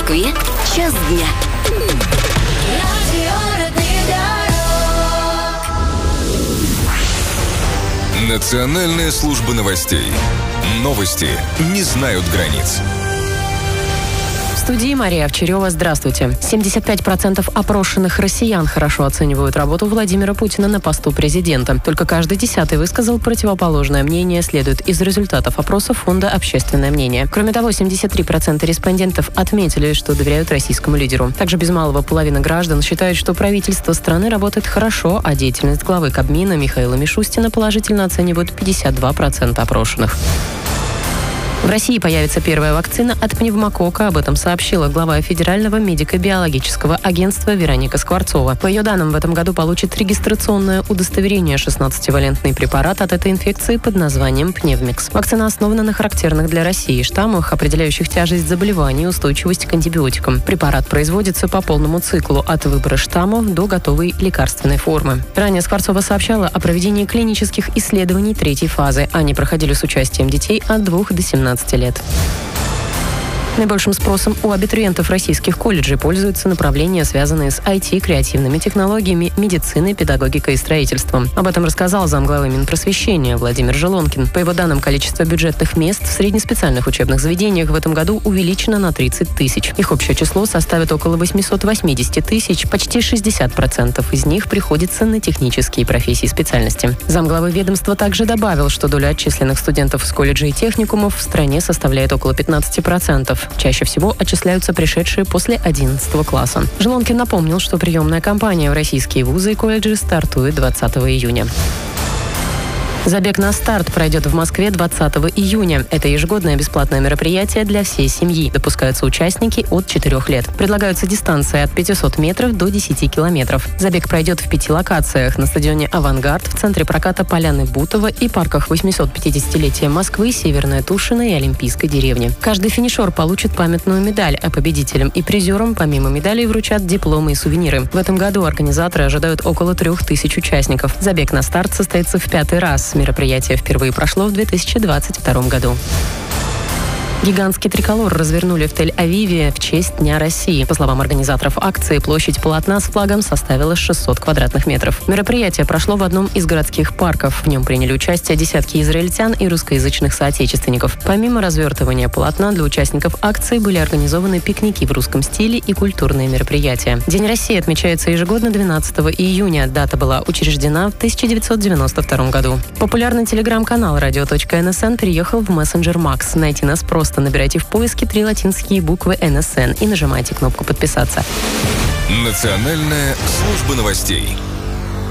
Москве час дня. Национальная служба новостей. Новости не знают границ. В студии Мария Овчарева. Здравствуйте. 75% опрошенных россиян хорошо оценивают работу Владимира Путина на посту президента. Только каждый 10-й высказал противоположное мнение, следует из результатов опроса Фонда «Общественное мнение». Кроме того, 73% респондентов отметили, что доверяют российскому лидеру. Также без малого половина граждан считают, что правительство страны работает хорошо, а деятельность главы Кабмина Михаила Мишустина положительно оценивают 52% опрошенных. В России появится первая вакцина от пневмококка. Об этом сообщила глава Федерального медико-биологического агентства Вероника Скворцова. По ее данным, в этом году получит регистрационное удостоверение 16-валентный препарат от этой инфекции под названием Пневмикс. Вакцина основана на характерных для России штаммах, определяющих тяжесть заболеваний и устойчивость к антибиотикам. Препарат производится по полному циклу от выбора штаммов до готовой лекарственной формы. Ранее Скворцова сообщала о проведении клинических исследований третьей фазы. Они проходили с участием детей от 2 до 17 лет. Наибольшим спросом у абитуриентов российских колледжей пользуются направления, связанные с IT, креативными технологиями, медициной, педагогикой и строительством. Об этом рассказал замглавы Минпросвещения Владимир Желонкин. По его данным, количество бюджетных мест в среднеспециальных учебных заведениях в этом году увеличено на 30 тысяч. Их общее число составит около 880 тысяч, почти 60% из них приходится на технические профессии и специальности. Замглавы ведомства также добавил, что доля отчисленных студентов из колледжей и техникумов в стране составляет около 15%. Чаще всего отчисляются пришедшие после 11 класса. Желонкин напомнил, что приемная кампания в российские вузы и колледжи стартует 20 июня. Забег на старт пройдет в Москве 20 июня. Это ежегодное бесплатное мероприятие для всей семьи. Допускаются участники от 4 лет. Предлагаются дистанции от 500 метров до 10 километров. Забег пройдет в 5 локациях: на стадионе «Авангард», в центре проката Поляны Бутова и парках 850-летия Москвы, Северная Тушина и Олимпийской деревни. Каждый финишер получит памятную медаль, а победителям и призерам помимо медалей вручат дипломы и сувениры. В этом году организаторы ожидают около 3000 участников. Забег на старт состоится в 5-й раз. Мероприятие впервые прошло в 2022 году. Гигантский триколор развернули в Тель-Авиве в честь Дня России. По словам организаторов акции, площадь полотна с флагом составила 600 квадратных метров. Мероприятие прошло в одном из городских парков. В нем приняли участие десятки израильтян и русскоязычных соотечественников. Помимо развертывания полотна, для участников акции были организованы пикники в русском стиле и культурные мероприятия. День России отмечается ежегодно 12 июня. Дата была учреждена в 1992 году. Популярный телеграм-канал radio.nsn переехал в мессенджер Max. Найти нас просто набирайте в поиске 3 латинские буквы НСН и нажимайте кнопку «Подписаться». Национальная служба новостей.